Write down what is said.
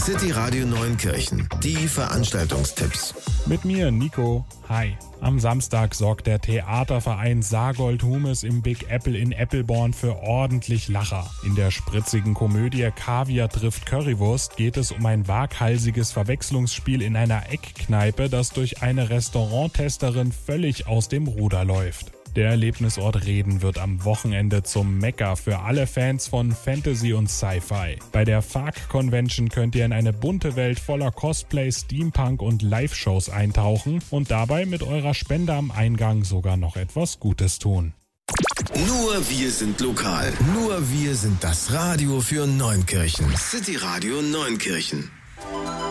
City Radio Neunkirchen. Die Veranstaltungstipps. Mit mir, Nico. Hi. Am Samstag sorgt der Theaterverein Saargold Humes im Big Apple in Eppelborn für ordentlich Lacher. In der spritzigen Komödie Kaviar trifft Currywurst geht es um ein waghalsiges Verwechslungsspiel in einer Eckkneipe, das durch eine Restauranttesterin völlig aus dem Ruder läuft. Der Erlebnisort Reden wird am Wochenende zum Mekka für alle Fans von Fantasy und Sci-Fi. Bei der FARC Convention könnt ihr in eine bunte Welt voller Cosplay, Steampunk und Live-Shows eintauchen und dabei mit eurer Spende am Eingang sogar noch etwas Gutes tun. Nur wir sind lokal. Nur wir sind das Radio für Neunkirchen. City Radio Neunkirchen.